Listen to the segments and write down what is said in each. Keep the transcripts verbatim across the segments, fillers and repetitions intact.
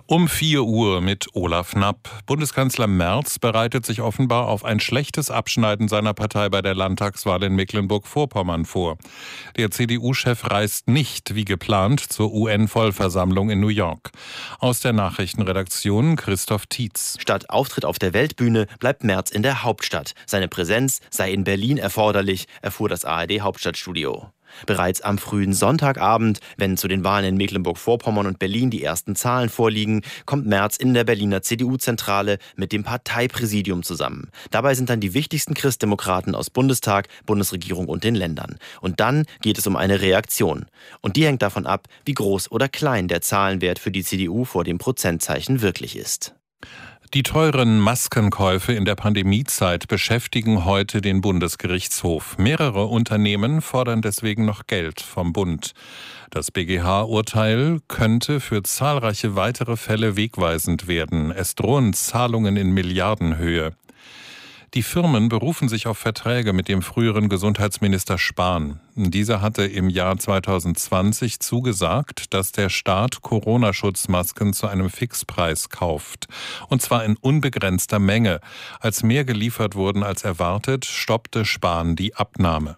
Um vier Uhr mit Olaf Knapp. Bundeskanzler Merz bereitet sich offenbar auf ein schlechtes Abschneiden seiner Partei bei der Landtagswahl in Mecklenburg-Vorpommern vor. Der C D U-Chef reist nicht, wie geplant, zur U N-Vollversammlung in New York. Aus der Nachrichtenredaktion Christoph Tietz. Statt Auftritt auf der Weltbühne bleibt Merz in der Hauptstadt. Seine Präsenz sei in Berlin erforderlich, erfuhr das A R D-Hauptstadtstudio. Bereits am frühen Sonntagabend, wenn zu den Wahlen in Mecklenburg-Vorpommern und Berlin die ersten Zahlen vorliegen, kommt Merz in der Berliner C D U-Zentrale mit dem Parteipräsidium zusammen. Dabei sind dann die wichtigsten Christdemokraten aus Bundestag, Bundesregierung und den Ländern. Und dann geht es um eine Reaktion. Und die hängt davon ab, wie groß oder klein der Zahlenwert für die C D U vor dem Prozentzeichen wirklich ist. Die teuren Maskenkäufe in der Pandemiezeit beschäftigen heute den Bundesgerichtshof. Mehrere Unternehmen fordern deswegen noch Geld vom Bund. Das B G H-Urteil könnte für zahlreiche weitere Fälle wegweisend werden. Es drohen Zahlungen in Milliardenhöhe. Die Firmen berufen sich auf Verträge mit dem früheren Gesundheitsminister Spahn. Dieser hatte im Jahr zweitausendzwanzig zugesagt, dass der Staat Corona-Schutzmasken zu einem Fixpreis kauft. Und zwar in unbegrenzter Menge. Als mehr geliefert wurden als erwartet, stoppte Spahn die Abnahme.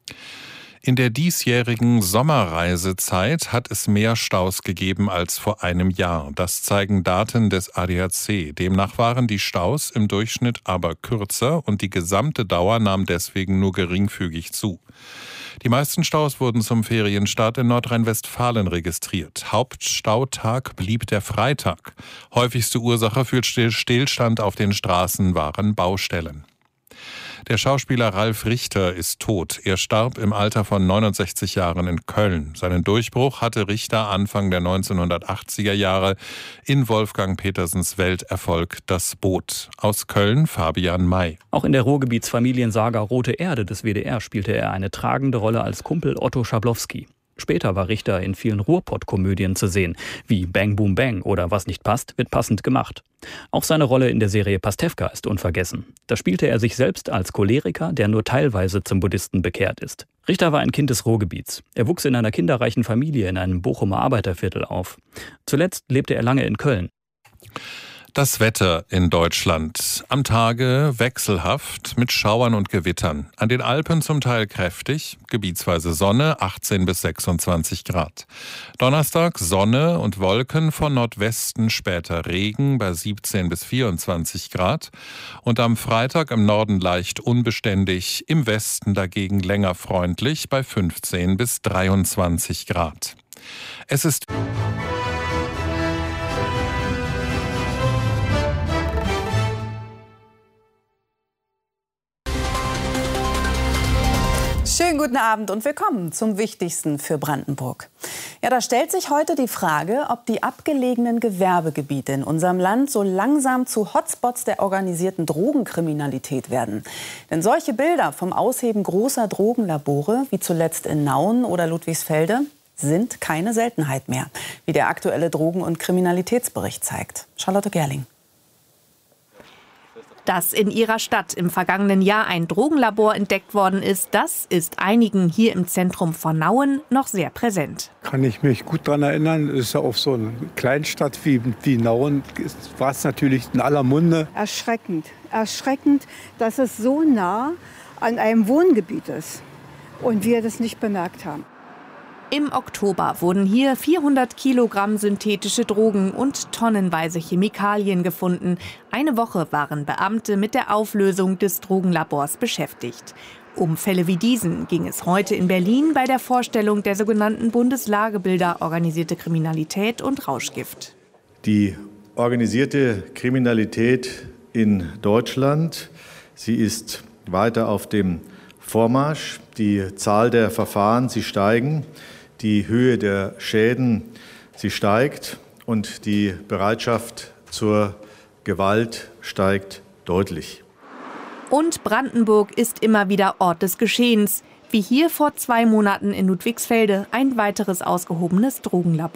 In der diesjährigen Sommerreisezeit hat es mehr Staus gegeben als vor einem Jahr. Das zeigen Daten des A D A C. Demnach waren die Staus im Durchschnitt aber kürzer und die gesamte Dauer nahm deswegen nur geringfügig zu. Die meisten Staus wurden zum Ferienstart in Nordrhein-Westfalen registriert. Hauptstautag blieb der Freitag. Häufigste Ursache für Stillstand auf den Straßen waren Baustellen. Der Schauspieler Ralf Richter ist tot. Er starb im Alter von neunundsechzig Jahren in Köln. Seinen Durchbruch hatte Richter Anfang der neunzehnhundertachtziger Jahre in Wolfgang Petersens Welterfolg Das Boot. Aus Köln Fabian May. Auch in der Ruhrgebietsfamiliensaga Rote Erde des W D R spielte er eine tragende Rolle als Kumpel Otto Schablowski. Später war Richter in vielen Ruhrpott-Komödien zu sehen, wie Bang Boom Bang oder Was nicht passt, wird passend gemacht. Auch seine Rolle in der Serie Pastewka ist unvergessen. Da spielte er sich selbst als Choleriker, der nur teilweise zum Buddhisten bekehrt ist. Richter war ein Kind des Ruhrgebiets. Er wuchs in einer kinderreichen Familie in einem Bochumer Arbeiterviertel auf. Zuletzt lebte er lange in Köln. Das Wetter in Deutschland. Am Tage wechselhaft mit Schauern und Gewittern. An den Alpen zum Teil kräftig, gebietsweise Sonne, achtzehn bis sechsundzwanzig Grad. Donnerstag Sonne und Wolken, von Nordwesten später Regen bei siebzehn bis vierundzwanzig Grad. Und am Freitag im Norden leicht unbeständig, im Westen dagegen länger freundlich bei fünfzehn bis dreiundzwanzig Grad. Es ist Schönen guten Abend und willkommen zum Wichtigsten für Brandenburg. Ja, da stellt sich heute die Frage, ob die abgelegenen Gewerbegebiete in unserem Land so langsam zu Hotspots der organisierten Drogenkriminalität werden. Denn solche Bilder vom Ausheben großer Drogenlabore, wie zuletzt in Nauen oder Ludwigsfelde, sind keine Seltenheit mehr, wie der aktuelle Drogen- und Kriminalitätsbericht zeigt. Charlotte Gerling. Dass in ihrer Stadt im vergangenen Jahr ein Drogenlabor entdeckt worden ist, das ist einigen hier im Zentrum von Nauen noch sehr präsent. Kann ich mich gut daran erinnern, ist ja auf so einer Kleinstadt wie, wie Nauen war es natürlich in aller Munde. Erschreckend, erschreckend, dass es so nah an einem Wohngebiet ist und wir das nicht bemerkt haben. Im Oktober wurden hier vierhundert Kilogramm synthetische Drogen und tonnenweise Chemikalien gefunden. Eine Woche waren Beamte mit der Auflösung des Drogenlabors beschäftigt. Um Fälle wie diesen ging es heute in Berlin bei der Vorstellung der sogenannten Bundeslagebilder Organisierte Kriminalität und Rauschgift. Die organisierte Kriminalität in Deutschland, sie ist weiter auf dem Vormarsch. Die Zahl der Verfahren, sie steigen. Die Höhe der Schäden, sie steigt und die Bereitschaft zur Gewalt steigt deutlich. Und Brandenburg ist immer wieder Ort des Geschehens. Wie hier vor zwei Monaten in Ludwigsfelde ein weiteres ausgehobenes Drogenlabor.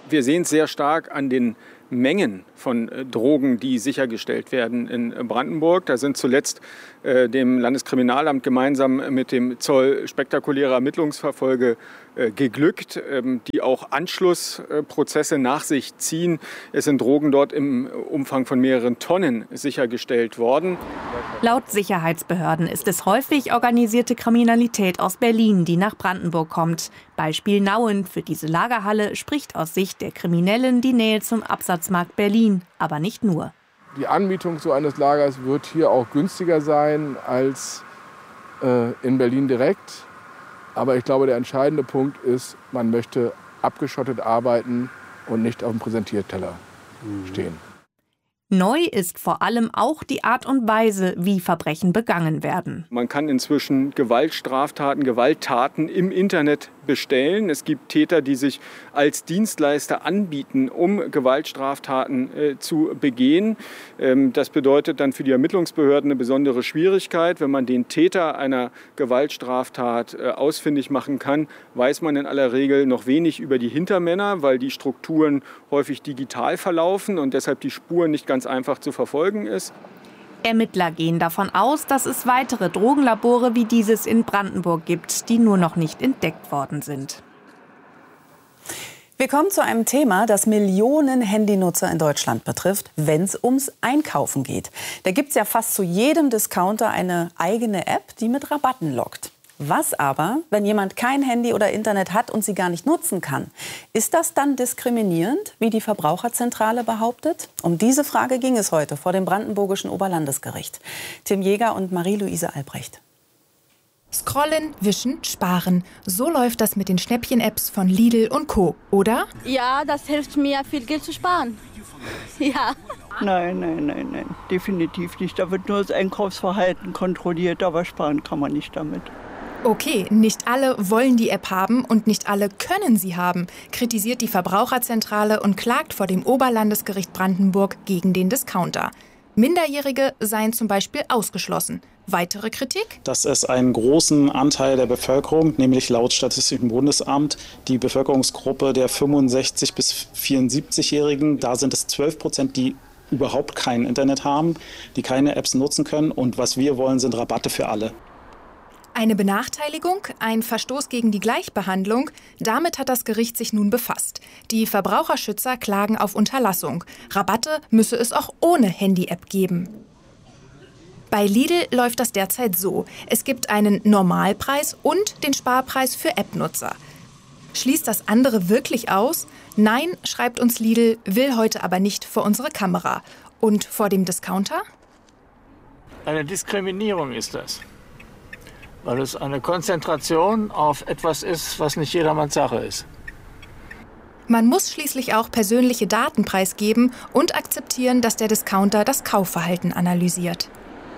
Wir sehen es sehr stark an den Mengen von äh, Drogen, die sichergestellt werden in äh, Brandenburg. Da sind zuletzt äh, dem Landeskriminalamt gemeinsam mit dem Zoll spektakuläre Ermittlungsverfolge äh, geglückt, ähm, die auch Anschlussprozesse äh, nach sich ziehen. Es sind Drogen dort im Umfang von mehreren Tonnen sichergestellt worden. Laut Sicherheitsbehörden ist es häufig organisierte Kriminalität aus Berlin, die nach Brandenburg kommt. Beispiel Nauen. Für diese Lagerhalle spricht aus Sicht der Kriminellen die Nähe zum Absatzmarkt Berlin, aber nicht nur. Die Anmietung so eines Lagers wird hier auch günstiger sein als äh, in Berlin direkt. Aber ich glaube, der entscheidende Punkt ist, man möchte abgeschottet arbeiten und nicht auf dem Präsentierteller stehen. Neu ist vor allem auch die Art und Weise, wie Verbrechen begangen werden. Man kann inzwischen Gewaltstraftaten, Gewalttaten im Internet bestellen. Es gibt Täter, die sich als Dienstleister anbieten, um Gewaltstraftaten äh, zu begehen. Ähm, das bedeutet dann für die Ermittlungsbehörden eine besondere Schwierigkeit. Wenn man den Täter einer Gewaltstraftat äh, ausfindig machen kann, weiß man in aller Regel noch wenig über die Hintermänner, weil die Strukturen häufig digital verlaufen und deshalb die Spur nicht ganz einfach zu verfolgen ist. Ermittler gehen davon aus, dass es weitere Drogenlabore wie dieses in Brandenburg gibt, die nur noch nicht entdeckt worden sind. Wir kommen zu einem Thema, das Millionen Handynutzer in Deutschland betrifft, wenn es ums Einkaufen geht. Da gibt es ja fast zu jedem Discounter eine eigene App, die mit Rabatten lockt. Was aber, wenn jemand kein Handy oder Internet hat und sie gar nicht nutzen kann? Ist das dann diskriminierend, wie die Verbraucherzentrale behauptet? Um diese Frage ging es heute vor dem Brandenburgischen Oberlandesgericht. Tim Jäger und Marie-Louise Albrecht. Scrollen, wischen, sparen. So läuft das mit den Schnäppchen-Apps von Lidl und Co., oder? Ja, das hilft mir, viel Geld zu sparen. Ja. Nein, nein, nein, nein, definitiv nicht. Da wird nur das Einkaufsverhalten kontrolliert, aber sparen kann man nicht damit. Okay, nicht alle wollen die App haben und nicht alle können sie haben, kritisiert die Verbraucherzentrale und klagt vor dem Oberlandesgericht Brandenburg gegen den Discounter. Minderjährige seien zum Beispiel ausgeschlossen. Weitere Kritik? Dass es einen großen Anteil der Bevölkerung, nämlich laut Statistischem Bundesamt die Bevölkerungsgruppe der fünfundsechzig- bis vierundsiebzigjährigen, da sind es zwölf Prozent, die überhaupt kein Internet haben, die keine Apps nutzen können. Und was wir wollen, sind Rabatte für alle. Eine Benachteiligung, ein Verstoß gegen die Gleichbehandlung, damit hat das Gericht sich nun befasst. Die Verbraucherschützer klagen auf Unterlassung. Rabatte müsse es auch ohne Handy-App geben. Bei Lidl läuft das derzeit so. Es gibt einen Normalpreis und den Sparpreis für App-Nutzer. Schließt das andere wirklich aus? Nein, schreibt uns Lidl, will heute aber nicht vor unsere Kamera. Und vor dem Discounter? Eine Diskriminierung ist das. Weil es eine Konzentration auf etwas ist, was nicht jedermanns Sache ist. Man muss schließlich auch persönliche Daten preisgeben und akzeptieren, dass der Discounter das Kaufverhalten analysiert.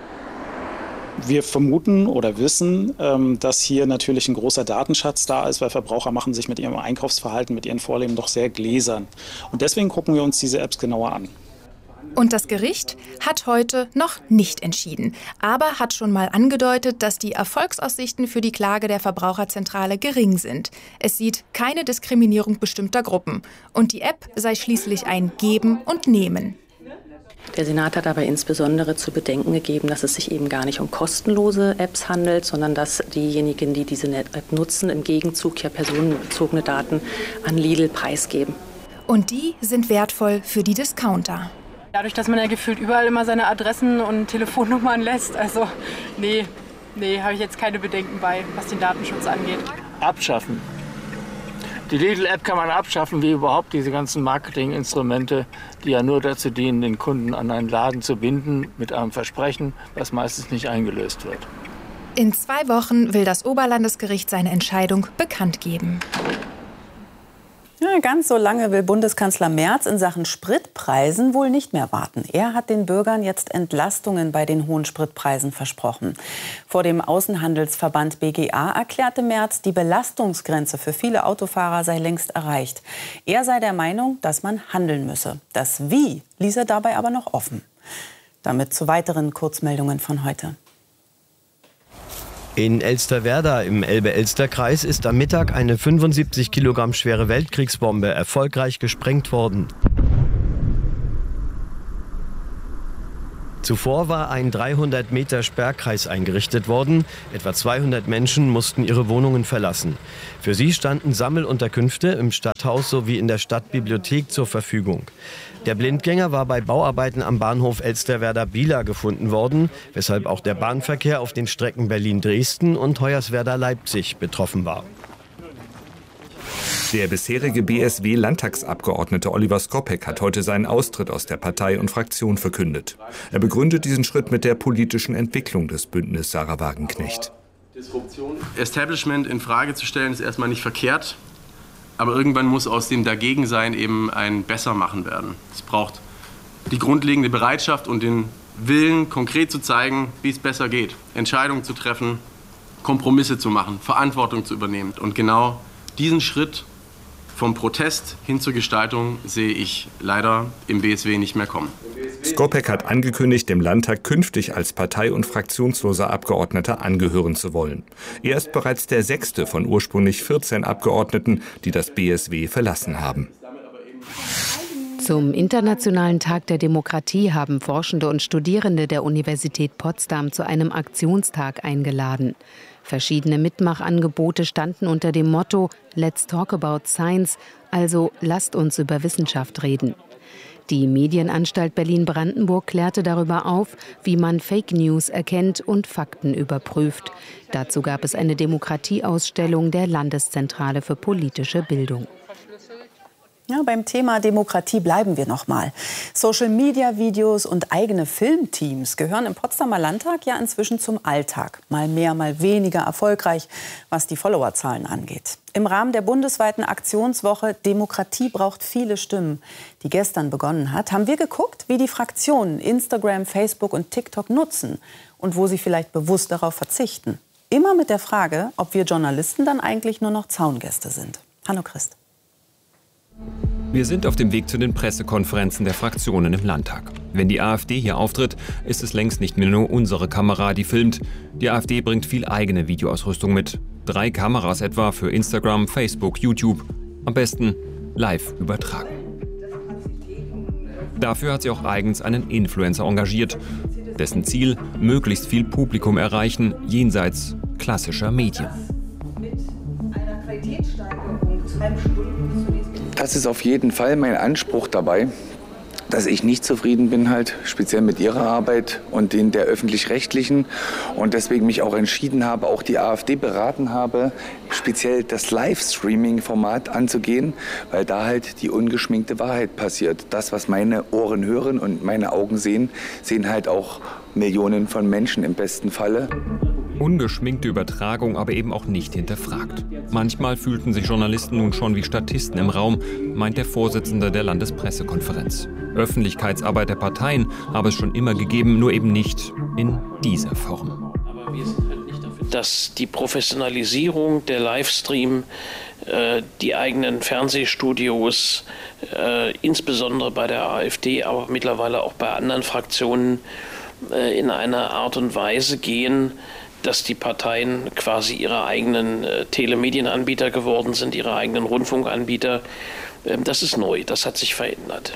Wir vermuten oder wissen, dass hier natürlich ein großer Datenschatz da ist, weil Verbraucher machen sich mit ihrem Einkaufsverhalten, mit ihren Vorlieben doch sehr gläsern. Und deswegen gucken wir uns diese Apps genauer an. Und das Gericht hat heute noch nicht entschieden, aber hat schon mal angedeutet, dass die Erfolgsaussichten für die Klage der Verbraucherzentrale gering sind. Es sieht keine Diskriminierung bestimmter Gruppen. Und die App sei schließlich ein Geben und Nehmen. Der Senat hat aber insbesondere zu bedenken gegeben, dass es sich eben gar nicht um kostenlose Apps handelt, sondern dass diejenigen, die diese App nutzen, im Gegenzug ja personenbezogene Daten an Lidl preisgeben. Und die sind wertvoll für die Discounter. Dadurch, dass man ja gefühlt überall immer seine Adressen und Telefonnummern lässt. Also nee, nee, habe ich jetzt keine Bedenken bei, was den Datenschutz angeht. Abschaffen. Die Lidl-App kann man abschaffen, wie überhaupt diese ganzen Marketinginstrumente, die ja nur dazu dienen, den Kunden an einen Laden zu binden mit einem Versprechen, was meistens nicht eingelöst wird. In zwei Wochen will das Oberlandesgericht seine Entscheidung bekannt geben. Ja, ganz so lange will Bundeskanzler Merz in Sachen Spritpreisen wohl nicht mehr warten. Er hat den Bürgern jetzt Entlastungen bei den hohen Spritpreisen versprochen. Vor dem Außenhandelsverband B G A erklärte Merz, die Belastungsgrenze für viele Autofahrer sei längst erreicht. Er sei der Meinung, dass man handeln müsse. Das Wie ließ er dabei aber noch offen. Damit zu weiteren Kurzmeldungen von heute. In Elsterwerda im Elbe-Elster-Kreis ist am Mittag eine fünfundsiebzig Kilogramm schwere Weltkriegsbombe erfolgreich gesprengt worden. Zuvor war ein dreihundert Meter Sperrkreis eingerichtet worden. Etwa zweihundert Menschen mussten ihre Wohnungen verlassen. Für sie standen Sammelunterkünfte im Stadthaus sowie in der Stadtbibliothek zur Verfügung. Der Blindgänger war bei Bauarbeiten am Bahnhof Elsterwerda-Bieler gefunden worden, weshalb auch der Bahnverkehr auf den Strecken Berlin-Dresden und Hoyerswerda-Leipzig betroffen war. Der bisherige B S W-Landtagsabgeordnete Oliver Skopek hat heute seinen Austritt aus der Partei und Fraktion verkündet. Er begründet diesen Schritt mit der politischen Entwicklung des Bündnis Sarah Wagenknecht. Establishment in Frage zu stellen, ist erstmal nicht verkehrt. Aber irgendwann muss aus dem Dagegensein eben ein Bessermachen werden. Es braucht die grundlegende Bereitschaft und den Willen, konkret zu zeigen, wie es besser geht. Entscheidungen zu treffen, Kompromisse zu machen, Verantwortung zu übernehmen. Und genau diesen Schritt vom Protest hin zur Gestaltung sehe ich leider im B S W nicht mehr kommen. Skopek hat angekündigt, dem Landtag künftig als partei- und fraktionsloser Abgeordneter angehören zu wollen. Er ist bereits der sechste von ursprünglich vierzehn Abgeordneten, die das B S W verlassen haben. Zum Internationalen Tag der Demokratie haben Forschende und Studierende der Universität Potsdam zu einem Aktionstag eingeladen. Verschiedene Mitmachangebote standen unter dem Motto Let's talk about science, also lasst uns über Wissenschaft reden. Die Medienanstalt Berlin-Brandenburg klärte darüber auf, wie man Fake News erkennt und Fakten überprüft. Dazu gab es eine Demokratieausstellung der Landeszentrale für politische Bildung. Ja, beim Thema Demokratie bleiben wir noch mal. Social-Media-Videos und eigene Filmteams gehören im Potsdamer Landtag ja inzwischen zum Alltag. Mal mehr, mal weniger erfolgreich, was die Followerzahlen angeht. Im Rahmen der bundesweiten Aktionswoche Demokratie braucht viele Stimmen, die gestern begonnen hat, haben wir geguckt, wie die Fraktionen Instagram, Facebook und TikTok nutzen und wo sie vielleicht bewusst darauf verzichten. Immer mit der Frage, ob wir Journalisten dann eigentlich nur noch Zaungäste sind. Hanno Christ. Wir sind auf dem Weg zu den Pressekonferenzen der Fraktionen im Landtag. Wenn die AfD hier auftritt, ist es längst nicht mehr nur unsere Kamera, die filmt. Die AfD bringt viel eigene Videoausrüstung mit. Drei Kameras etwa für Instagram, Facebook, YouTube. Am besten live übertragen. Dafür hat sie auch eigens einen Influencer engagiert. Dessen Ziel, möglichst viel Publikum erreichen, jenseits klassischer Medien. Das ist auf jeden Fall mein Anspruch dabei, dass ich nicht zufrieden bin, halt speziell mit ihrer Arbeit und den der Öffentlich-Rechtlichen und deswegen mich auch entschieden habe, auch die AfD beraten habe, speziell das Livestreaming-Format anzugehen, weil da halt die ungeschminkte Wahrheit passiert. Das, was meine Ohren hören und meine Augen sehen, sehen halt auch Millionen von Menschen im besten Falle. Ungeschminkte Übertragung, aber eben auch nicht hinterfragt. Manchmal fühlten sich Journalisten nun schon wie Statisten im Raum, meint der Vorsitzende der Landespressekonferenz. Öffentlichkeitsarbeit der Parteien habe es schon immer gegeben, nur eben nicht in dieser Form. Aber wir sind halt nicht dafür, dass die Professionalisierung der Livestream, äh, die eigenen Fernsehstudios, äh, insbesondere bei der AfD, aber mittlerweile auch bei anderen Fraktionen, äh, in einer Art und Weise gehen, dass die Parteien quasi ihre eigenen äh, Telemedienanbieter geworden sind, ihre eigenen Rundfunkanbieter. Ähm, das ist neu, das hat sich verändert.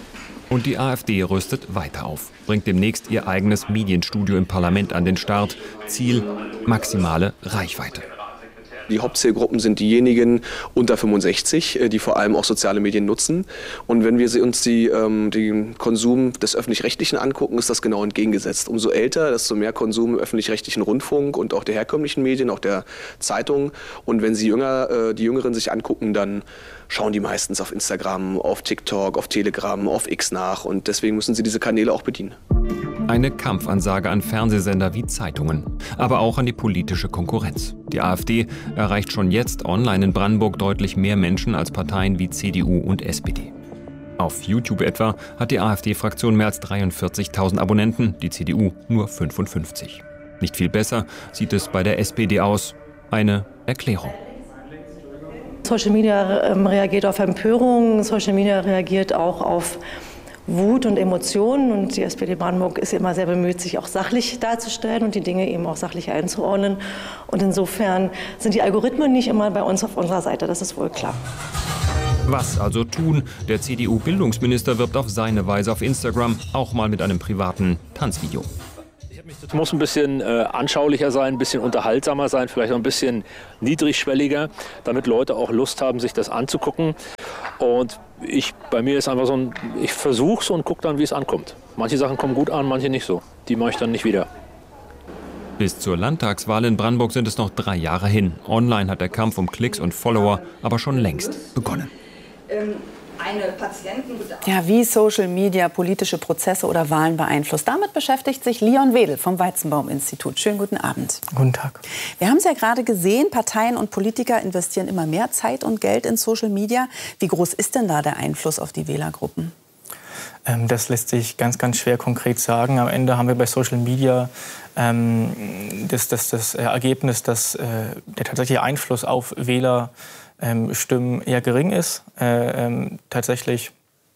Und die AfD rüstet weiter auf, bringt demnächst ihr eigenes Medienstudio im Parlament an den Start. Ziel: maximale Reichweite. Die Hauptzielgruppen sind diejenigen unter fünfundsechzig, die vor allem auch soziale Medien nutzen. Und wenn wir uns die, ähm, den Konsum des Öffentlich-Rechtlichen angucken, ist das genau entgegengesetzt. Umso älter, desto mehr Konsum im öffentlich-rechtlichen Rundfunk und auch der herkömmlichen Medien, auch der Zeitung. Und wenn Sie jünger, äh, die Jüngeren sich angucken, dann schauen die meistens auf Instagram, auf TikTok, auf Telegram, auf X nach. Und deswegen müssen sie diese Kanäle auch bedienen. Eine Kampfansage an Fernsehsender wie Zeitungen, aber auch an die politische Konkurrenz. Die AfD erreicht schon jetzt online in Brandenburg deutlich mehr Menschen als Parteien wie C D U und S P D. Auf YouTube etwa hat die AfD-Fraktion mehr als dreiundvierzigtausend Abonnenten, die C D U nur fünfundfünfzig. Nicht viel besser sieht es bei der S P D aus. Eine Erklärung. Social Media reagiert auf Empörung, Social Media reagiert auch auf Wut und Emotionen. Und die S P D Brandenburg ist immer sehr bemüht, sich auch sachlich darzustellen und die Dinge eben auch sachlich einzuordnen. Und insofern sind die Algorithmen nicht immer bei uns auf unserer Seite, das ist wohl klar. Was also tun? Der C D U-Bildungsminister wirbt auf seine Weise auf Instagram, auch mal mit einem privaten Tanzvideo. Es muss ein bisschen äh, anschaulicher sein, ein bisschen unterhaltsamer sein, vielleicht auch ein bisschen niedrigschwelliger, damit Leute auch Lust haben, sich das anzugucken. Und ich, bei mir ist einfach so ein, ich versuche es und gucke dann, wie es ankommt. Manche Sachen kommen gut an, manche nicht so. Die mache ich dann nicht wieder. Bis zur Landtagswahl in Brandenburg sind es noch drei Jahre hin. Online hat der Kampf um Klicks und Follower aber schon längst begonnen. Ähm Eine Patientenbedarf. Ja, wie Social Media politische Prozesse oder Wahlen beeinflusst. Damit beschäftigt sich Leon Wedel vom Weizenbaum-Institut. Schönen guten Abend. Guten Tag. Wir haben es ja gerade gesehen, Parteien und Politiker investieren immer mehr Zeit und Geld in Social Media. Wie groß ist denn da der Einfluss auf die Wählergruppen? Ähm, das lässt sich ganz, ganz schwer konkret sagen. Am Ende haben wir bei Social Media ähm, das, das, das Ergebnis, dass äh, der tatsächliche Einfluss auf Wähler Ähm, Stimmen eher gering ist. Äh, ähm, tatsächlich,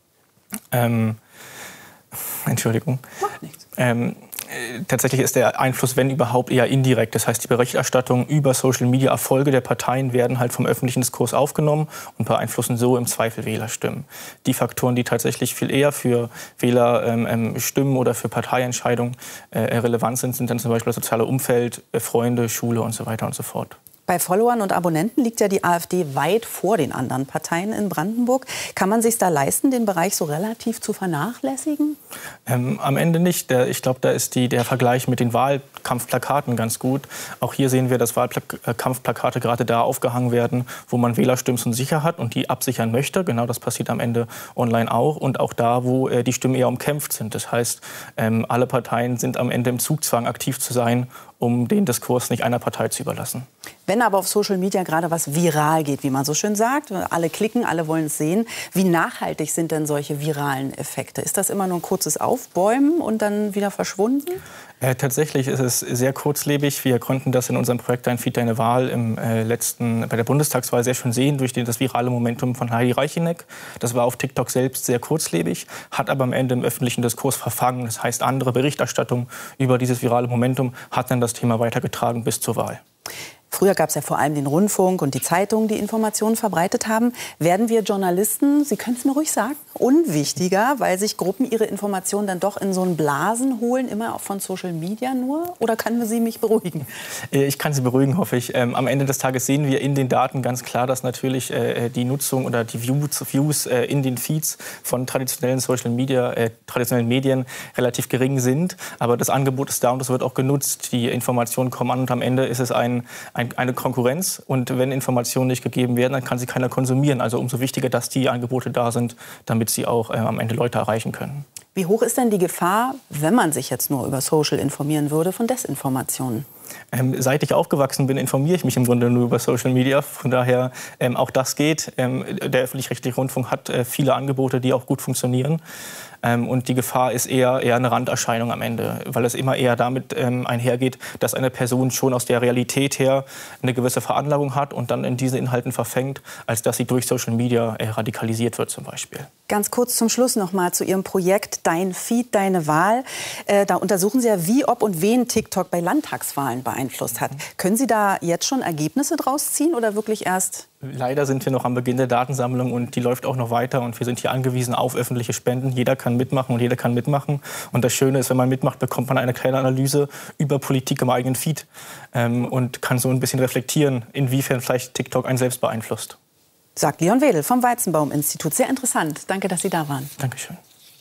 ähm, Entschuldigung. Macht nichts. Ähm, äh, tatsächlich ist der Einfluss, wenn überhaupt, eher indirekt. Das heißt, die Berichterstattung über Social-Media-Erfolge der Parteien werden halt vom öffentlichen Diskurs aufgenommen und beeinflussen so im Zweifel Wählerstimmen. Die Faktoren, die tatsächlich viel eher für Wählerstimmen ähm, oder für Parteientscheidungen äh, relevant sind, sind dann zum Beispiel das soziale Umfeld, äh, Freunde, Schule und so weiter und so fort. Bei Followern und Abonnenten liegt ja die AfD weit vor den anderen Parteien in Brandenburg. Kann man sich da leisten, den Bereich so relativ zu vernachlässigen? Ähm, am Ende nicht. Der, ich glaube, da ist die, der Vergleich mit den Wahlkampfplakaten ganz gut. Auch hier sehen wir, dass Wahlkampfplakate gerade da aufgehangen werden, wo man Wählerstimmen schon sicher hat und die absichern möchte. Genau das passiert am Ende online auch. Und auch da, wo äh, die Stimmen eher umkämpft sind. Das heißt, ähm, alle Parteien sind am Ende im Zugzwang, aktiv zu sein, um den Diskurs nicht einer Partei zu überlassen. Wenn aber auf Social Media gerade was viral geht, wie man so schön sagt, alle klicken, alle wollen es sehen, wie nachhaltig sind denn solche viralen Effekte? Ist das immer nur ein kurzes Aufbäumen und dann wieder verschwunden? Äh, tatsächlich ist es sehr kurzlebig. Wir konnten das in unserem Projekt Dein Feed, Deine Wahl im äh, letzten, bei der Bundestagswahl sehr schön sehen durch die, das virale Momentum von Heidi Reicheneck. Das war auf TikTok selbst sehr kurzlebig, hat aber am Ende im öffentlichen Diskurs verfangen. Das heißt, andere Berichterstattung über dieses virale Momentum hat dann das Thema weitergetragen bis zur Wahl. Früher gab es ja vor allem den Rundfunk und die Zeitungen, die Informationen verbreitet haben. Werden wir Journalisten, Sie können es mir ruhig sagen, unwichtiger, weil sich Gruppen ihre Informationen dann doch in so einen Blasen holen, immer auch von Social Media nur? Oder können Sie mich beruhigen? Ich kann Sie beruhigen, hoffe ich. Ähm, am Ende des Tages sehen wir in den Daten ganz klar, dass natürlich äh, die Nutzung oder die Views, Views äh, in den Feeds von traditionellen Social Media, äh, traditionellen Medien relativ gering sind. Aber das Angebot ist da und das wird auch genutzt. Die Informationen kommen an und am Ende ist es ein, ein eine Konkurrenz und wenn Informationen nicht gegeben werden, dann kann sie keiner konsumieren. Also umso wichtiger, dass die Angebote da sind, damit sie auch äh, am Ende Leute erreichen können. Wie hoch ist denn die Gefahr, wenn man sich jetzt nur über Social informieren würde, von Desinformationen? Ähm, seit ich aufgewachsen bin, informiere ich mich im Grunde nur über Social Media. Von daher ähm, auch das geht. Ähm, der öffentlich-rechtliche Rundfunk hat äh, viele Angebote, die auch gut funktionieren. Ähm, und die Gefahr ist eher, eher eine Randerscheinung am Ende, weil es immer eher damit ähm, einhergeht, dass eine Person schon aus der Realität her eine gewisse Veranlagung hat und dann in diese Inhalten verfängt, als dass sie durch Social Media äh, radikalisiert wird zum Beispiel. Ganz kurz zum Schluss noch mal zu Ihrem Projekt Dein Feed, Deine Wahl. Äh, da untersuchen Sie ja, wie, ob und wen TikTok bei Landtagswahlen beeinflusst hat. Können Sie da jetzt schon Ergebnisse draus ziehen oder wirklich erst? Leider sind wir noch am Beginn der Datensammlung und die läuft auch noch weiter und wir sind hier angewiesen auf öffentliche Spenden. Jeder kann mitmachen und jeder kann mitmachen. Und das Schöne ist, wenn man mitmacht, bekommt man eine kleine Analyse über Politik im eigenen Feed ähm, und kann so ein bisschen reflektieren, inwiefern vielleicht TikTok einen selbst beeinflusst. Sagt Leon Wedel vom Weizenbaum-Institut. Sehr interessant. Danke, dass Sie da waren. Dankeschön.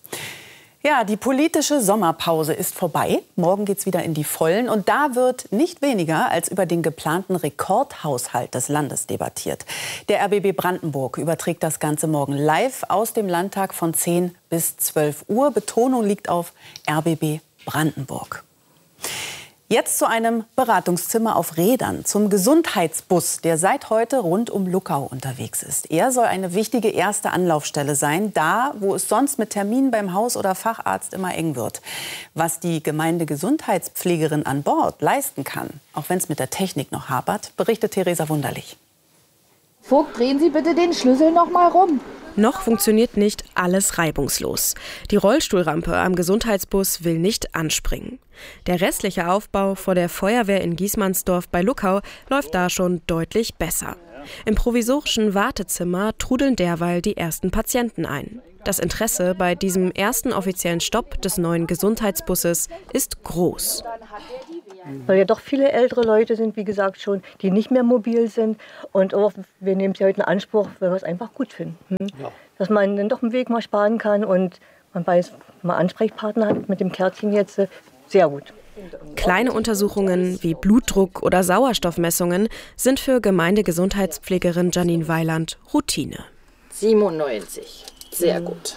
Ja, die politische Sommerpause ist vorbei. Morgen geht's wieder in die Vollen. Und da wird nicht weniger als über den geplanten Rekordhaushalt des Landes debattiert. Der R B B Brandenburg überträgt das Ganze morgen live aus dem Landtag von zehn bis zwölf Uhr. Betonung liegt auf R B B Brandenburg. Jetzt zu einem Beratungszimmer auf Rädern, zum Gesundheitsbus, der seit heute rund um Luckau unterwegs ist. Er soll eine wichtige erste Anlaufstelle sein, da, wo es sonst mit Terminen beim Haus- oder Facharzt immer eng wird. Was die Gemeindegesundheitspflegerin an Bord leisten kann, auch wenn es mit der Technik noch hapert, berichtet Theresa Wunderlich. Vogt, drehen Sie bitte den Schlüssel noch mal rum. Noch funktioniert nicht alles reibungslos. Die Rollstuhlrampe am Gesundheitsbus will nicht anspringen. Der restliche Aufbau vor der Feuerwehr in Giesmannsdorf bei Luckau läuft da schon deutlich besser. Im provisorischen Wartezimmer trudeln derweil die ersten Patienten ein. Das Interesse bei diesem ersten offiziellen Stopp des neuen Gesundheitsbusses ist groß. Weil ja doch viele ältere Leute sind, wie gesagt schon, die nicht mehr mobil sind. Und auch, wir nehmen es ja heute in Anspruch, weil wir es einfach gut finden. Hm? Ja. Dass man dann doch einen Weg mal sparen kann und man weiß, man Ansprechpartner hat mit dem Kärtchen jetzt, sehr gut. Kleine Untersuchungen wie Blutdruck oder Sauerstoffmessungen sind für Gemeindegesundheitspflegerin Janine Weiland Routine. siebenundneunzig, sehr gut.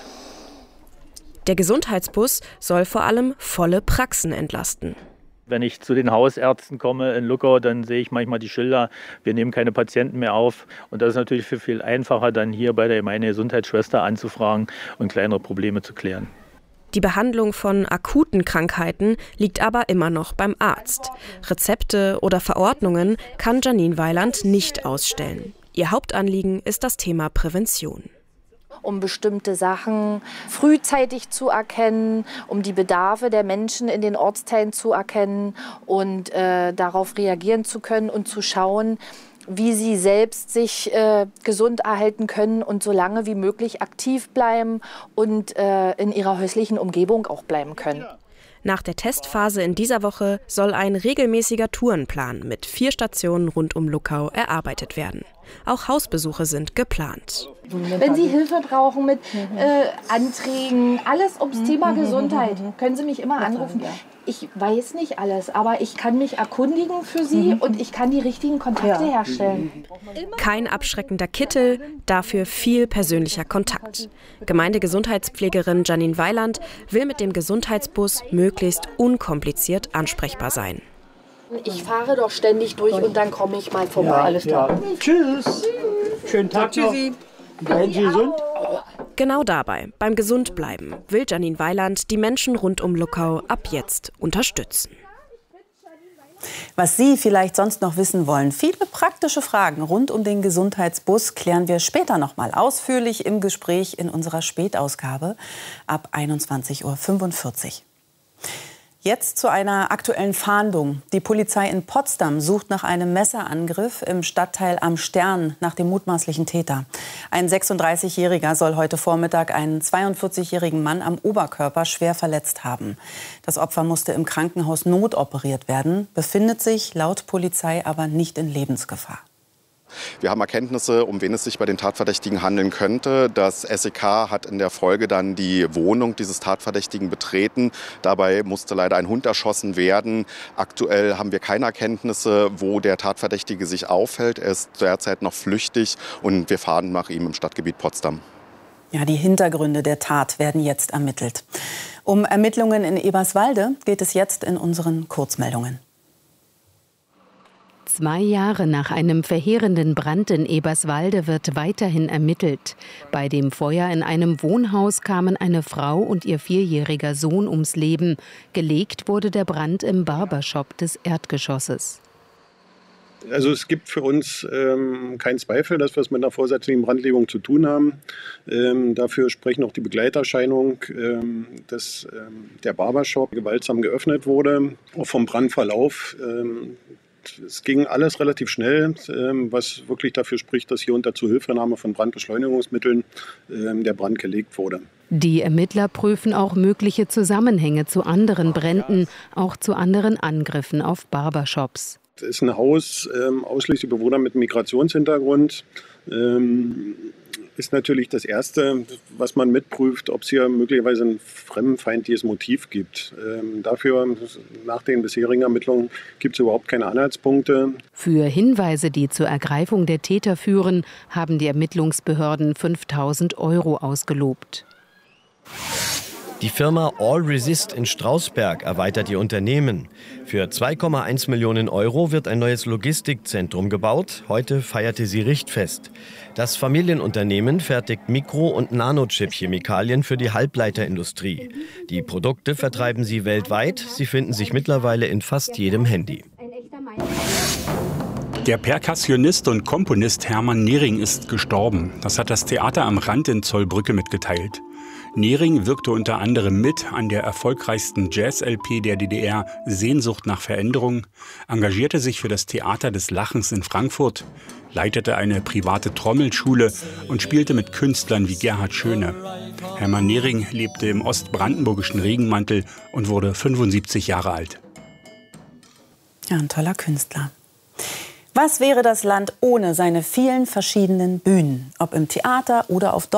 Der Gesundheitsbus soll vor allem volle Praxen entlasten. Wenn ich zu den Hausärzten komme in Luckau, dann sehe ich manchmal die Schilder, wir nehmen keine Patienten mehr auf. Und das ist natürlich viel, viel einfacher, dann hier bei der Gemeindegesundheitsschwester anzufragen und kleinere Probleme zu klären. Die Behandlung von akuten Krankheiten liegt aber immer noch beim Arzt. Rezepte oder Verordnungen kann Janine Weiland nicht ausstellen. Ihr Hauptanliegen ist das Thema Prävention. Um bestimmte Sachen frühzeitig zu erkennen, um die Bedarfe der Menschen in den Ortsteilen zu erkennen und äh, darauf reagieren zu können und zu schauen, wie sie selbst sich äh, gesund erhalten können und so lange wie möglich aktiv bleiben und äh, in ihrer häuslichen Umgebung auch bleiben können. Nach der Testphase in dieser Woche soll ein regelmäßiger Tourenplan mit vier Stationen rund um Luckau erarbeitet werden. Auch Hausbesuche sind geplant. Wenn Sie Hilfe brauchen mit äh, Anträgen, alles ums Thema Gesundheit, können Sie mich immer anrufen. Ich weiß nicht alles, aber ich kann mich erkundigen für Sie und ich kann die richtigen Kontakte herstellen. Kein abschreckender Kittel, dafür viel persönlicher Kontakt. Gemeindegesundheitspflegerin Janine Weiland will mit dem Gesundheitsbus möglichst unkompliziert ansprechbar sein. Ich fahre doch ständig durch und dann komme ich mal vorbei. Ja, alles klar. Ja. Tschüss. Schönen Tag noch. Bleiben Sie gesund. Genau dabei, beim Gesundbleiben, will Janine Weiland die Menschen rund um Luckau ab jetzt unterstützen. Was Sie vielleicht sonst noch wissen wollen, viele praktische Fragen rund um den Gesundheitsbus klären wir später noch mal ausführlich im Gespräch in unserer Spätausgabe ab einundzwanzig Uhr fünfundvierzig. Jetzt zu einer aktuellen Fahndung. Die Polizei in Potsdam sucht nach einem Messerangriff im Stadtteil Am Stern nach dem mutmaßlichen Täter. Ein sechsunddreißigjähriger soll heute Vormittag einen zweiundvierzigjährigen Mann am Oberkörper schwer verletzt haben. Das Opfer musste im Krankenhaus notoperiert werden, befindet sich laut Polizei aber nicht in Lebensgefahr. Wir haben Erkenntnisse, um wen es sich bei den Tatverdächtigen handeln könnte. Das S E K hat in der Folge dann die Wohnung dieses Tatverdächtigen betreten. Dabei musste leider ein Hund erschossen werden. Aktuell haben wir keine Erkenntnisse, wo der Tatverdächtige sich aufhält. Er ist derzeit noch flüchtig und wir fahren nach ihm im Stadtgebiet Potsdam. Ja, die Hintergründe der Tat werden jetzt ermittelt. Um Ermittlungen in Eberswalde geht es jetzt in unseren Kurzmeldungen. Zwei Jahre nach einem verheerenden Brand in Eberswalde wird weiterhin ermittelt. Bei dem Feuer in einem Wohnhaus kamen eine Frau und ihr vierjähriger Sohn ums Leben. Gelegt wurde der Brand im Barbershop des Erdgeschosses. Also es gibt für uns ähm, keinen Zweifel, dass wir es mit einer vorsätzlichen Brandlegung zu tun haben. Ähm, dafür sprechen auch die Begleiterscheinungen, ähm, dass ähm, der Barbershop gewaltsam geöffnet wurde. Auch vom Brandverlauf. Ähm, Es ging alles relativ schnell, was wirklich dafür spricht, dass hier unter Zuhilfenahme von Brandbeschleunigungsmitteln der Brand gelegt wurde. Die Ermittler prüfen auch mögliche Zusammenhänge zu anderen Bränden, auch zu anderen Angriffen auf Barbershops. Es ist ein Haus, ausschließlich Bewohner mit Migrationshintergrund. Ist natürlich das Erste, was man mitprüft, ob es hier möglicherweise ein fremdenfeindliches Motiv gibt. Ähm, dafür, nach den bisherigen Ermittlungen, gibt es überhaupt keine Anhaltspunkte. Für Hinweise, die zur Ergreifung der Täter führen, haben die Ermittlungsbehörden fünftausend Euro ausgelobt. Die Firma All Resist in Strausberg erweitert ihr Unternehmen. Für zwei Komma eins Millionen Euro wird ein neues Logistikzentrum gebaut. Heute feierte sie Richtfest. Das Familienunternehmen fertigt Mikro- und Nanochip-Chemikalien für die Halbleiterindustrie. Die Produkte vertreiben sie weltweit. Sie finden sich mittlerweile in fast jedem Handy. Der Perkussionist und Komponist Hermann Nering ist gestorben. Das hat das Theater am Rand in Zollbrücke mitgeteilt. Nering wirkte unter anderem mit an der erfolgreichsten Jazz-L P der D D R Sehnsucht nach Veränderung, engagierte sich für das Theater des Lachens in Frankfurt, leitete eine private Trommelschule und spielte mit Künstlern wie Gerhard Schöne. Hermann Nering lebte im ostbrandenburgischen Regenmantel und wurde fünfundsiebzig Jahre alt. Ja, ein toller Künstler. Was wäre das Land ohne seine vielen verschiedenen Bühnen? Ob im Theater oder auf